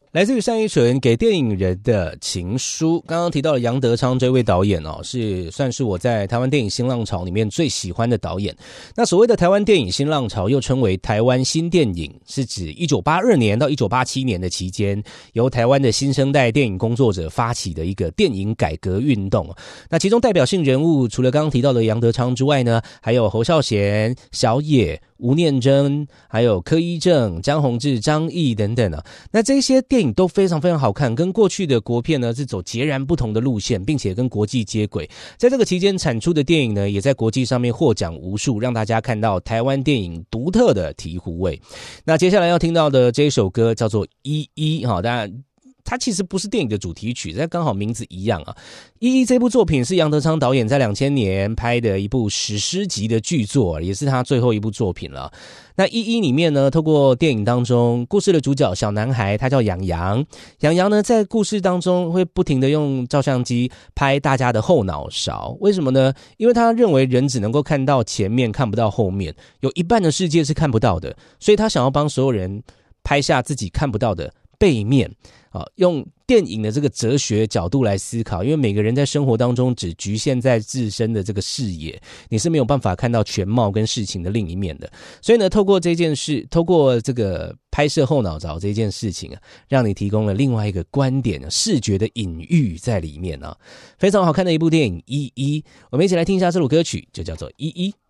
来自于单依纯给电影人的情书。刚刚提到了杨德昌这位导演算是我在台湾电影新浪潮里面最喜欢的导演。那所谓的台湾电影新浪潮又称为台湾新电影，是指1982年到1987年的期间，由台湾的新生代电影工作者发起的一个电影改革运动。那其中代表性人物除了刚刚提到的杨德昌之外呢，还有侯孝贤、小野、吴念真，还有柯一正、江宏志、张毅等等啊。那这些电影都非常非常好看，跟过去的国片呢是走截然不同的路线，并且跟国际接轨。在这个期间产出的电影呢，也在国际上面获奖无数，让大家看到台湾电影独特的醍醐味。那接下来要听到的这一首歌叫做《一一》当然它其实不是电影的主题曲，但刚好名字一样啊。一一这部作品是杨德昌导演在2000年拍的一部史诗级的巨作，也是他最后一部作品了。那一一里面呢，透过电影当中故事的主角小男孩，他叫杨洋。杨洋呢，在故事当中会不停的用照相机拍大家的后脑勺，为什么呢？因为他认为人只能够看到前面，看不到后面，有一半的世界是看不到的，所以他想要帮所有人拍下自己看不到的背面。用电影的这个哲学角度来思考，因为每个人在生活当中只局限在自身的这个视野，你是没有办法看到全貌跟事情的另一面的。所以呢，透过这件事，透过这个拍摄后脑勺这件事情啊，让你提供了另外一个观点，视觉的隐喻在里面啊，非常好看的一部电影《一一》，我们一起来听一下这首歌曲，就叫做《一一》。